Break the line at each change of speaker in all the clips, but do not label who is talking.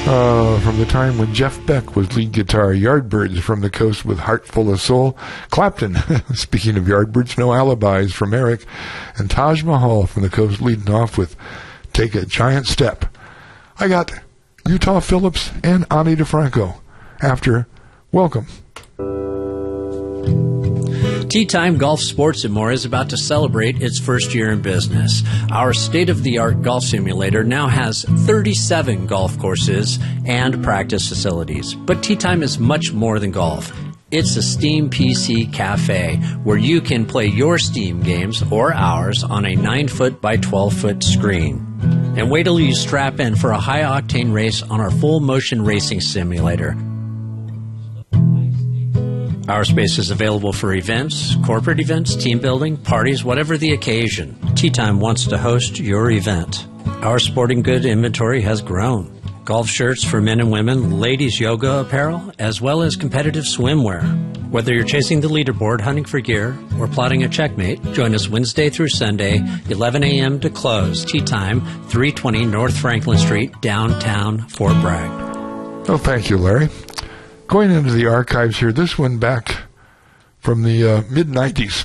From the time when Jeff Beck was lead guitar, Yardbirds from the coast with Heart Full of Soul. Clapton, speaking of Yardbirds, No Alibis from Eric. And Taj Mahal from the coast leading off with Take a Giant Step. I got Utah Phillips and Ani DeFranco after Welcome.
Tee Time Golf Sports & More is about to celebrate its first year in business. Our state-of-the-art golf simulator now has 37 golf courses and practice facilities. But Tee Time is much more than golf. It's a Steam PC cafe where you can play your Steam games or ours on a 9-foot by 12-foot screen. And wait till you strap in for a high-octane race on our full-motion racing simulator. Our space is available for events, corporate events, team building, parties, whatever the occasion. Tee Time wants to host your event. Our sporting good inventory has grown. Golf shirts for men and women, ladies yoga apparel, as well as competitive swimwear. Whether you're chasing the leaderboard, hunting for gear, or plotting a checkmate, join us Wednesday through Sunday, 11 a.m. to close. Tee Time, 320 North Franklin Street, downtown Fort Bragg.
Oh, thank you, Larry. Going into the archives here, this one back from the mid-90s.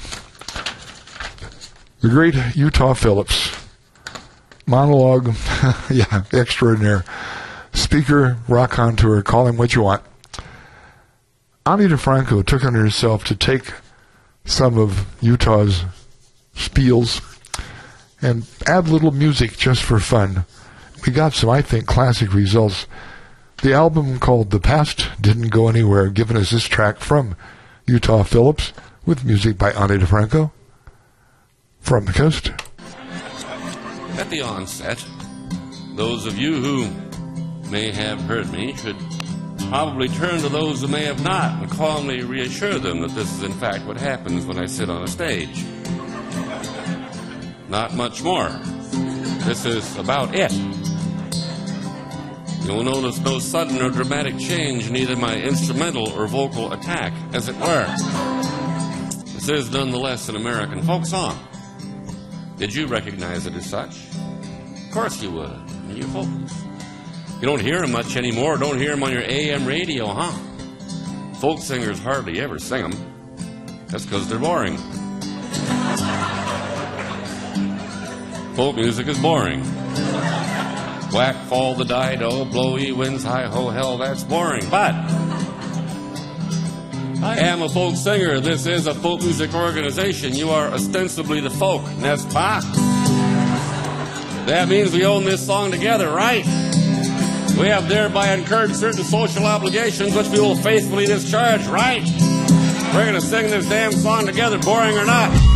The great Utah Phillips. Monologue, yeah, extraordinaire. Speaker, rock contour, call him what you want. Ani DeFranco took on herself to take some of Utah's spiels and add little music just for fun. We got some, I think, classic results. The album called The Past didn't go anywhere, giving us this track from Utah Phillips with music by Ani DeFranco from the coast.
At the onset, those of you who may have heard me should probably turn to those who may have not and calmly reassure them that this is in fact what happens when I sit on a stage. Not much more. This is about it. You'll notice no sudden or dramatic change in either my instrumental or vocal attack, as it were. This is nonetheless an American folk song. Did you recognize it as such? Of course you would. You folks. You don't hear them much anymore. Don't hear them on your AM radio, huh? Folk singers hardly ever sing them. That's because they're boring. Folk music is boring. Whack, fall the dido, blow ye winds, hi-ho, hell, that's boring. But I am a folk singer. This is a folk music organization. You are ostensibly the folk, n'est-ce pas? That means we own this song together, right? We have thereby incurred certain social obligations which we will faithfully discharge, right? We're going to sing this damn song together, boring or not.